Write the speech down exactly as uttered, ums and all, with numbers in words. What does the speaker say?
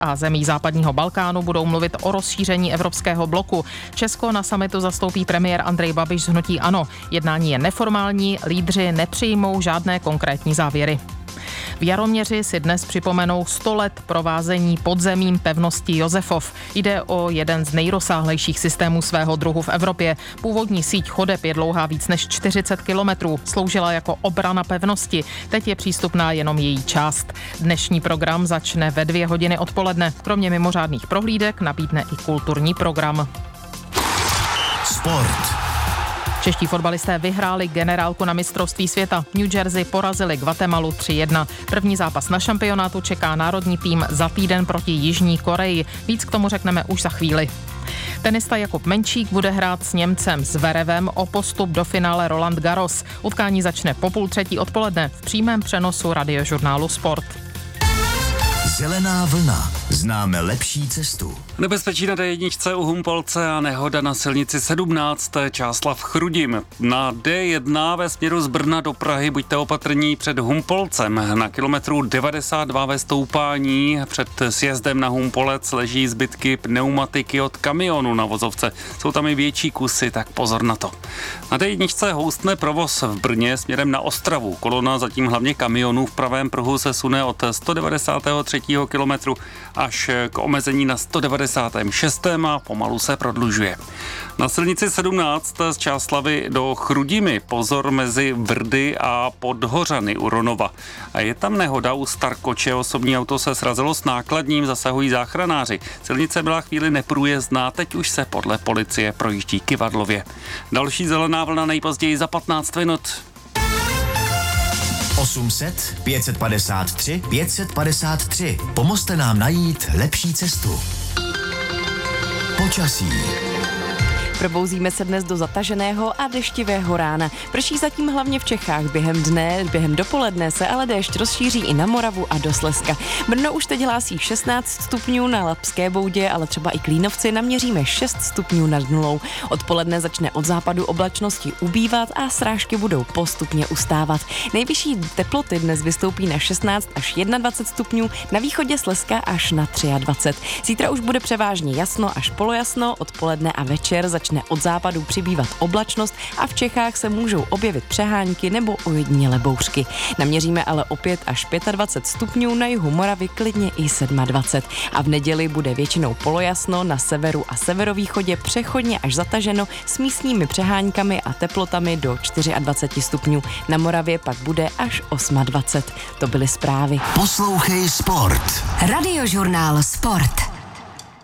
a zemí západního Balkánu budou mluvit o rozšíření evropského bloku. Česko na summitu zastoupí premiér Andrej Babiš z hnutí ANO. Jednání je neformální, lídři nepřijmou žádné konkrétní závěry. V Jaroměři si dnes připomenou sto let provázení podzemím pevnosti Josefov. Jde o jeden z nejrozsáhlejších systémů svého druhu v Evropě. Původní síť chodeb je dlouhá víc než čtyřicet kilometrů. Sloužila jako obrana pevnosti. Teď je přístupná jenom její část. Dnešní program začne ve dvě hodiny odpoledne. Kromě mimořádných prohlídek nabídne i kulturní program. Sport. Čeští fotbalisté vyhráli generálku na mistrovství světa. New Jersey porazili Guatemalu tři jedna. První zápas na šampionátu čeká národní tým za týden proti Jižní Koreji. Víc k tomu řekneme už za chvíli. Tenista Jakub Menčík bude hrát s Němcem Zverevem o postup do finále Roland Garros. Utkání začne po půl třetí odpoledne v přímém přenosu radiožurnálu Sport. Zelená vlna. Známe lepší cestu. Nebezpečí na dé jedna u Humpolce a nehoda na silnici sedmnáct Čáslav Chrudim. Na dé jedna ve směru z Brna do Prahy buďte opatrní před Humpolcem. Na kilometru devadesát dva ve stoupání před sjezdem na Humpolec leží zbytky pneumatiky od kamionu na vozovce. Jsou tam i větší kusy, tak pozor na to. Na dé jedna houstne provoz v Brně směrem na Ostravu. Kolona zatím hlavně kamionů v pravém pruhu se sune od sto devadesát tři kilometru až k omezení na sto devadesát šest a pomalu se prodlužuje. Na silnici sedmnáct z Čáslavy do Chrudimi pozor mezi Vrdy a Podhořany u Ronova. A je tam nehoda u Starkoče, osobní auto se srazilo s nákladním, zasahují záchranáři. Silnice byla chvíli neprůjezdná, teď už se podle policie projíždí kyvadlově. Další zelená vlna nejpozději za patnáct minut. osm set pět set padesát tři pět set padesát tři. Pomozte nám najít lepší cestu. Počasí. Probouzíme se dnes do zataženého a deštivého rána. Prší zatím hlavně v Čechách. Během dne, během dopoledne se ale déšť rozšíří i na Moravu a do Slezska. Brno už teď hlásí šestnáct stupňů, na Lapské Boudě, ale třeba i Klínovci naměříme šest stupňů nad nulou. Odpoledne začne od západu oblačnosti ubývat a srážky budou postupně ustávat. Nejvyšší teploty dnes vystoupí na šestnáct až dvacet jedna stupňů, na východě Slezska až na dvacet tři. Zítra už bude převážně jasno až polojasno, odpoledne a večer začne od západu přibývat oblačnost a v Čechách se můžou objevit přehánky nebo ojedinělé bouřky. Naměříme ale opět až dvacet pět stupňů, na jihu Moravy klidně i dvacet sedm. A v neděli bude většinou polojasno, na severu a severovýchodě přechodně až zataženo s místními přeháňkami a teplotami do dvacet čtyři stupňů. Na Moravě pak bude až dvacet osm. To byly zprávy. Poslouchej Sport. Radiožurnál Sport.